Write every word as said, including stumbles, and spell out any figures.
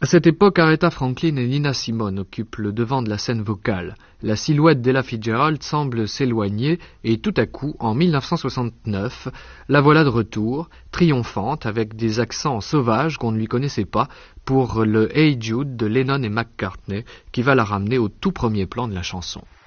À cette époque, Aretha Franklin et Nina Simone occupent le devant de la scène vocale. La silhouette d'Ella Fitzgerald semble s'éloigner et tout à coup, en mille neuf cent soixante-neuf, la voilà de retour, triomphante, avec des accents sauvages qu'on ne lui connaissait pas, pour le Hey Jude de Lennon et McCartney, qui va la ramener au tout premier plan de la chanson.